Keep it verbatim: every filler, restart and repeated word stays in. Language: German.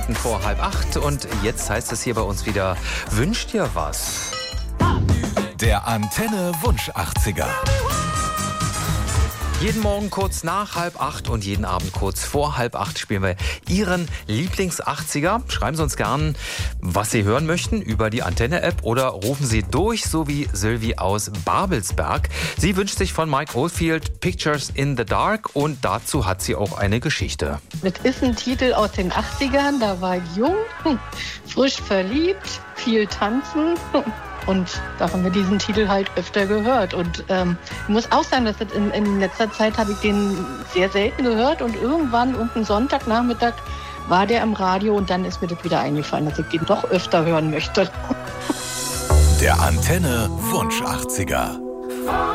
Minuten vor halb acht und jetzt heißt es hier bei uns wieder, wünscht dir was? Der Antenne Wunsch achtziger. Jeden Morgen kurz nach halb acht und jeden Abend kurz vor halb acht spielen wir Ihren Lieblings-achtziger. Schreiben Sie uns gern, was Sie hören möchten über die Antenne-App oder rufen Sie durch, so wie Sylvie aus Babelsberg. Sie wünscht sich von Mike Oldfield Pictures in the Dark und dazu hat sie auch eine Geschichte. Das ist ein Titel aus den achtzigern, da war ich jung, frisch verliebt, viel tanzen. Und da haben wir diesen Titel halt öfter gehört. Und ähm, ich muss auch sagen, dass das in, in letzter Zeit habe ich den sehr selten gehört. Und irgendwann, irgendeinen Sonntagnachmittag, war der im Radio. Und dann ist mir das wieder eingefallen, dass ich den doch öfter hören möchte. Der Antenne Wunsch achtziger.